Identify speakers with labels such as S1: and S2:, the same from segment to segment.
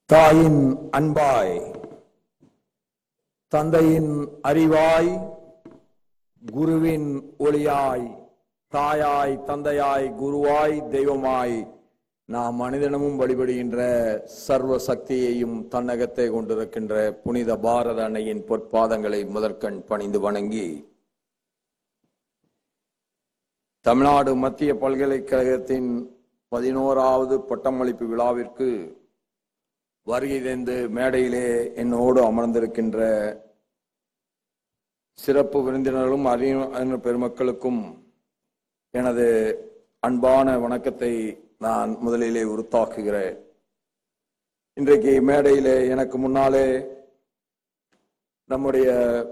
S1: தாயின் அன்பாய், தந்தையின் அறிவாய், குருவின் ஒளியாய், தாயாய், தந்தையாய், குருவாய், தெய்வமாய் நாம் மனிதனமும் வழிபடுகின்ற சர்வ சக்தியையும் தன்னகத்தை கொண்டிருக்கின்ற புனித பாரத அன்னையின் பொற்பாதங்களை முதற்கண் பணிந்து வணங்கி, தமிழ்நாடு மத்திய பல்கலைக்கழகத்தின் 11வது பட்டமளிப்பு விழாவிற்கு வருகை தந்து மேடையிலே என்னோடு அமர்ந்திருக்கின்ற சிறப்பு விருந்தினர்களும் அறிஞர் பெருமக்களுக்கும் எனது அன்பான வணக்கத்தை நான் முதலிலே உரித்தாக்குகிறேன். இன்றைக்கு மேடையிலே எனக்கு முன்னாலே நம்முடைய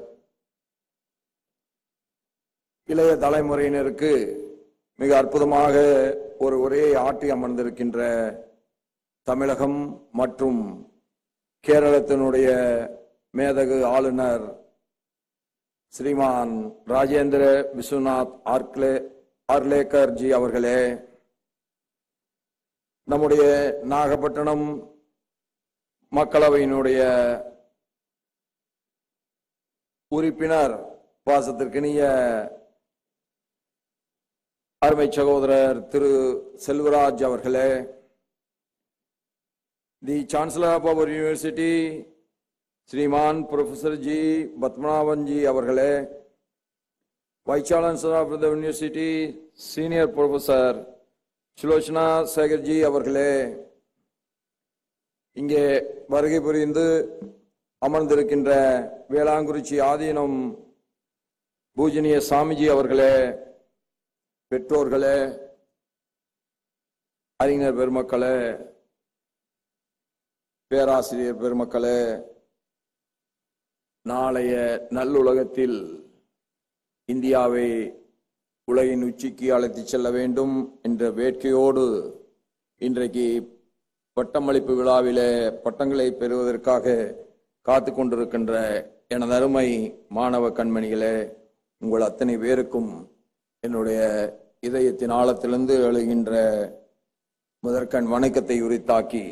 S1: இளைய தலைமுறையினருக்கு மிக அற்புதமாக ஒரு உரையை ஆற்றி அமர்ந்திருக்கின்ற தமிழகம் மற்றும் கேரளத்தினுடைய மேதகு ஆளுநர் ஸ்ரீமான் ராஜேந்திர விஸ்வநாத் ஆர்லேக்கர் ஜி அவர்களே, நம்முடைய நாகப்பட்டினம் மக்களவையினுடைய உறுப்பினர் பாசத்திற்கினிய அருமை சகோதரர் திரு செல்வராஜ் அவர்களே, the Chancellor of our University, Sriman Professor G. Batmanavan Ji Avargale, Vice Chancellor of the University, Senior Professor Chilochana Sagar Ji Avargale, இங்கே வருகை புரிந்து அமர்ந்திருக்கின்ற வேளாங்குறிச்சி ஆதீனம் பூஜனிய சாமிஜி அவர்களே, பெற்றோர்களே, அறிஞர் பெருமக்களே, பேராசிரியர் பெருமக்களே, நாளைய நல்லுலகத்தில் இந்தியாவை உலகின் உச்சிக்கு அழைத்துச் செல்ல வேண்டும் என்ற வேட்கையோடு இன்றைக்கு பட்டமளிப்பு விழாவிலே பட்டங்களை பெறுவதற்காக காத்து கொண்டிருக்கின்ற எனது அருமை மாணவ கண்மணிகளே, உங்கள் அத்தனை பேருக்கும் என்னுடைய இதயத்தின் ஆழத்திலிருந்து எழுகின்ற முதற்கண் வணக்கத்தை உரித்தாக்கி,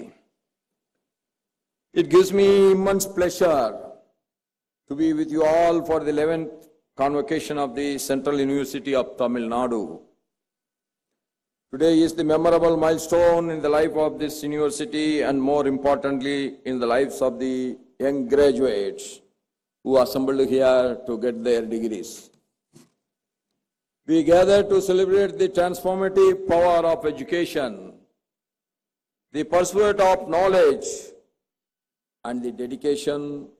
S1: it gives me immense pleasure to be with you all for the 11th convocation of the Central University of Tamil Nadu. Today is the memorable milestone in the life of this university and more importantly in the lives of the young graduates who assembled here to get their degrees. We gather to celebrate the transformative power of education, the pursuit of knowledge, and the dedication,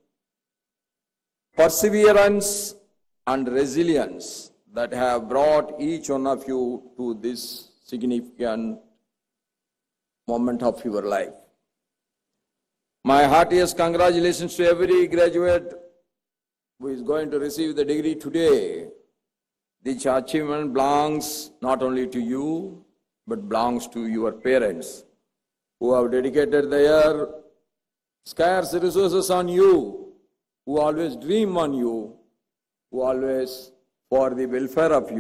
S1: perseverance, and resilience that have brought each one of you to this significant moment of your life. My heartiest congratulations to every graduate who is going to receive the degree today. This achievement belongs not only to you, but belongs to your parents who have dedicated their scarce resources on you, who always dream on you, who always for the welfare of you.